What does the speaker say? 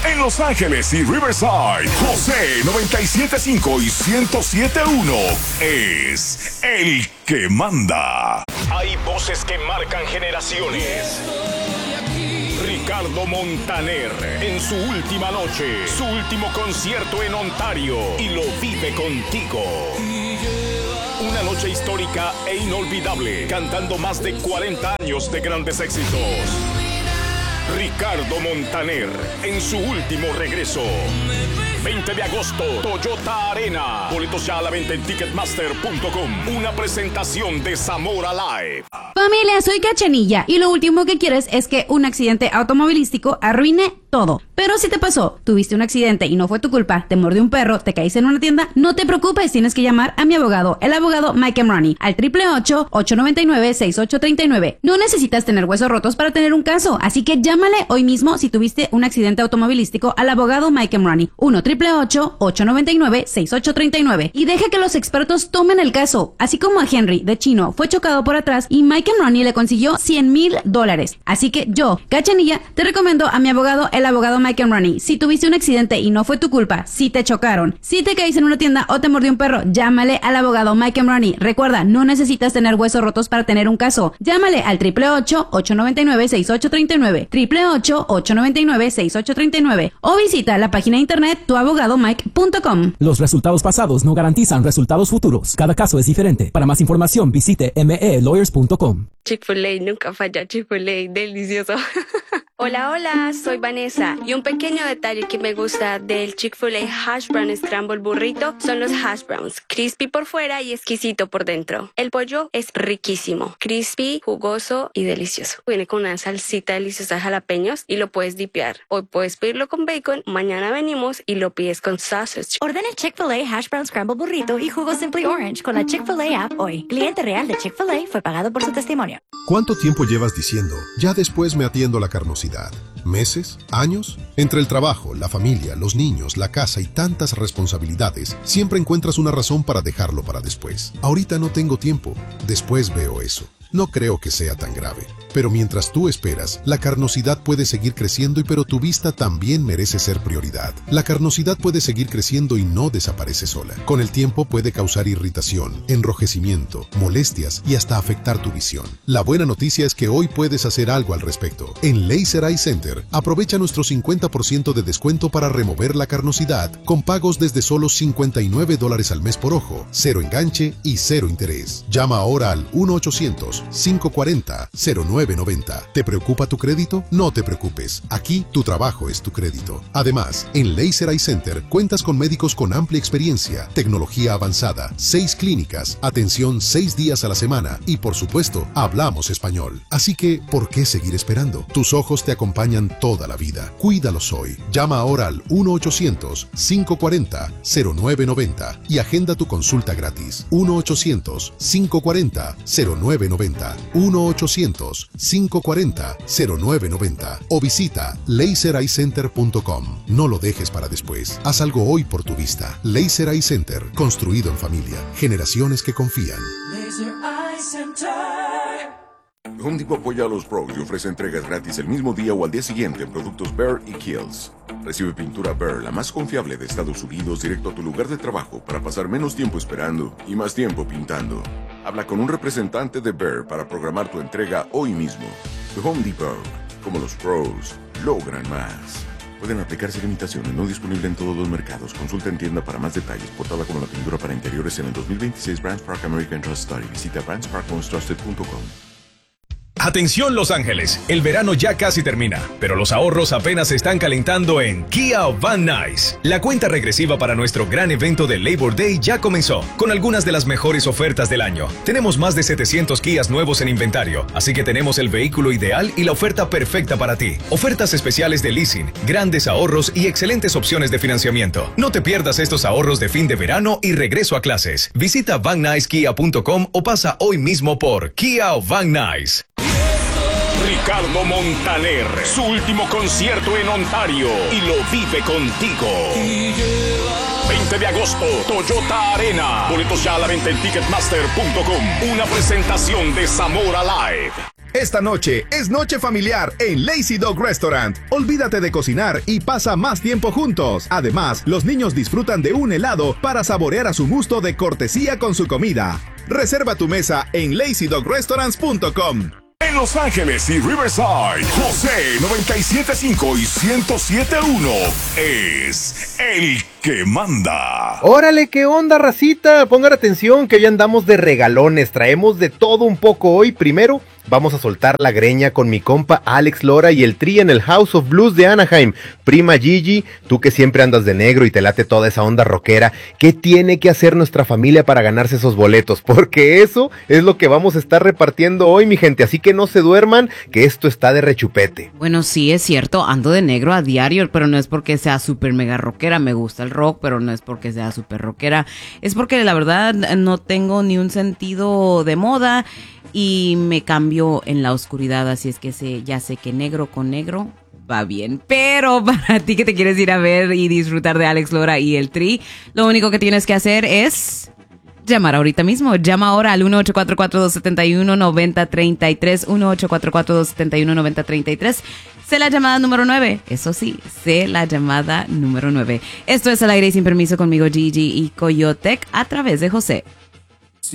En Los Ángeles y Riverside, José 97.5 y 107.1 es el que manda. Hay voces que marcan generaciones. Ricardo Montaner, en su última noche, su último concierto en Ontario, y lo vive contigo. Una noche histórica e inolvidable, cantando más de 40 años de grandes éxitos. Ricardo Montaner, en su último regreso. 20 de agosto, Toyota Arena. Boletos ya a la venta en Ticketmaster.com. Una presentación de Zamora Live. Familia, soy Cachanilla y lo último que quieres es que un accidente automovilístico arruine todo. Pero si te pasó, tuviste un accidente y no fue tu culpa, te mordió un perro, te caíste en una tienda, no te preocupes, tienes que llamar a mi abogado, el abogado Mike Emrani, al 888-899-6839. No necesitas tener huesos rotos para tener un caso, así que llámale hoy mismo si tuviste un accidente automovilístico al abogado Mike Emrani, 1-888-899-6839, y deja que los expertos tomen el caso, así como a Henry de Chino fue chocado por atrás y Mike Emrani le consiguió $100,000. Así que yo, Cachanilla, te recomiendo a mi abogado, el abogado Mike Emrani. Si tuviste un accidente y no fue tu culpa, si te chocaron, si te caíste en una tienda o te mordió un perro, llámale al abogado Mike Emrani. Recuerda, no necesitas tener huesos rotos para tener un caso. Llámale al 888-899-6839, 888-899-6839, o visita la página de internet tuabogadomike.com. Los resultados pasados no garantizan resultados futuros. Cada caso es diferente. Para más información, visite melawyers.com. Chick-fil-A nunca falla. Chick-fil-A, delicioso. Hola, hola, soy Vanessa y un pequeño detalle que me gusta del Chick-fil-A Hash Brown Scramble Burrito son los hash browns, crispy por fuera y exquisito por dentro. El pollo es riquísimo, crispy, jugoso y delicioso. Viene con una salsita deliciosa de jalapeños y lo puedes dipear. Hoy puedes pedirlo con bacon, mañana venimos y lo pides con sausage. Ordena el Chick-fil-A Hash Brown Scramble Burrito y jugo Simply Orange con la Chick-fil-A app hoy. Cliente real de Chick-fil-A fue pagado por su testimonio. ¿Cuánto tiempo llevas diciendo, ya después me atiendo a la carnosidad? ¿Meses? ¿Años? Entre el trabajo, la familia, los niños, la casa y tantas responsabilidades, siempre encuentras una razón para dejarlo para después. Ahorita no tengo tiempo, después veo eso. No creo que sea tan grave. Pero mientras tú esperas, la carnosidad puede seguir creciendo pero tu vista también merece ser prioridad. La carnosidad puede seguir creciendo y no desaparece sola. Con el tiempo puede causar irritación, enrojecimiento, molestias y hasta afectar tu visión. La buena noticia es que hoy puedes hacer algo al respecto. En Laser Eye Center, aprovecha nuestro 50% de descuento para remover la carnosidad con pagos desde solo $59 al mes por ojo, cero enganche y cero interés. Llama ahora al 1-800-540-0990. ¿Te preocupa tu crédito? No te preocupes. Aquí tu trabajo es tu crédito. Además, en Laser Eye Center cuentas con médicos con amplia experiencia, tecnología avanzada, 6 clínicas, atención 6 días a la semana y, por supuesto, hablamos español. Así que, ¿por qué seguir esperando? Tus ojos te acompañan toda la vida. Cuídalos hoy. Llama ahora al 1-800-540-0990 y agenda tu consulta gratis. 1-800-540-0990. 1-800-540-0990 o visita lasereyecenter.com. No lo dejes para después. Haz algo hoy por tu vista. Laser Eye Center, construido en familia. Generaciones que confían. Laser Eye Center. Home Depot apoya a los pros y ofrece entregas gratis el mismo día o al día siguiente en productos Behr y Kiehl's. Recibe pintura Behr, la más confiable de Estados Unidos, directo a tu lugar de trabajo para pasar menos tiempo esperando y más tiempo pintando. Habla con un representante de Behr para programar tu entrega hoy mismo. Home Depot, como los pros, logran más. Pueden aplicarse limitaciones, no disponible en todos los mercados. Consulta en tienda para más detalles. Portada como la pintura para interiores en el 2026 Brands Park American Trust Study. Visita brandsparkmostrusted.com. Atención Los Ángeles, el verano ya casi termina, pero los ahorros apenas se están calentando en Kia Van Nuys. La cuenta regresiva para nuestro gran evento de Labor Day ya comenzó, con algunas de las mejores ofertas del año. Tenemos más de 700 Kias nuevos en inventario, así que tenemos el vehículo ideal y la oferta perfecta para ti. Ofertas especiales de leasing, grandes ahorros y excelentes opciones de financiamiento. No te pierdas estos ahorros de fin de verano y regreso a clases. Visita VanNuysKia.com o pasa hoy mismo por Kia Van Nuys. Ricardo Montaner, su último concierto en Ontario, y lo vive contigo. 20 de agosto, Toyota Arena. Boletos ya a la venta en Ticketmaster.com. Una presentación de Zamora Live. Esta noche es noche familiar en Lazy Dog Restaurant. Olvídate de cocinar y pasa más tiempo juntos. Además, los niños disfrutan de un helado para saborear a su gusto de cortesía con su comida. Reserva tu mesa en lazydogrestaurants.com. En Los Ángeles y Riverside, José 97.5 y 107.1 es el que manda. Órale, ¿qué onda, racita? Pongan atención que hoy andamos de regalones. Traemos de todo un poco hoy. Primero, vamos a soltar la greña con mi compa Alex Lora y el Tri en el House of Blues de Anaheim. Prima Gigi, tú que siempre andas de negro y te late toda esa onda rockera, ¿qué tiene que hacer nuestra familia para ganarse esos boletos? Porque eso es lo que vamos a estar repartiendo hoy, mi gente. Así que no se duerman, que esto está de rechupete. Bueno, sí, es cierto, ando de negro a diario, pero no es porque sea súper mega rockera. Me gusta el rock, pero no es porque sea súper rockera. Es porque la verdad no tengo ni un sentido de moda y me cambio en la oscuridad, así es que ya sé que negro con negro va bien. Pero para ti que te quieres ir a ver y disfrutar de Alex Lora y el Tri, lo único que tienes que hacer es llamar ahorita mismo. Llama ahora al 1-844-271-9033, 1-844-271-9033. Sé la llamada número 9. Eso sí, sé la llamada número 9. Esto es Al Aire y Sin Permiso conmigo, Gigi y Coyotec, a través de José